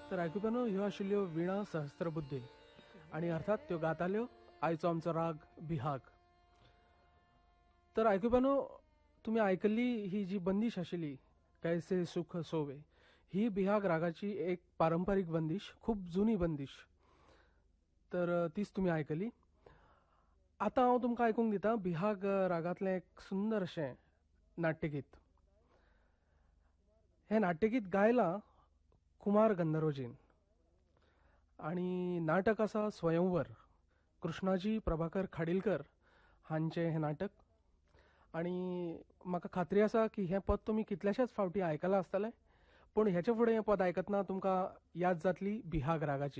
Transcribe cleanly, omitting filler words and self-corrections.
तर आयकुप्यानो ह्यो आशिल्ल्यो विणा सहस्त्रबुद्धी आणि अर्थात त्यो गाताल्यो आयचो आमचो राग बिहाग. तर आयकुप्यानो तुम्ही ऐकली ही जी बंदिश आशिल्ली कैसे सुख सोवे, ही बिहाग रागाची एक पारंपरिक बंदिश, खूप जुनी बंदिश. तर तीच तुम्ही ऐकली. आता हांव तुमकां आयकूंक दिता बिहाग रागांतलें एक सुंदर अशें नाट्यगीत. हें नाट्यगीत गायलां कुमार गंधर्वजीन आणि नाटक आसा स्वयंवर. कृष्णाजी प्रभाकर खाडीलकर हांचें हें नाटक. आणि म्हाका खात्री आसा की हें पद तुमी कितल्याशाच फावटी आयकलां आसतलें, पूण हेचे फुडें हें पद आयकतना तुमकां याद जातली बिहाग रागाची.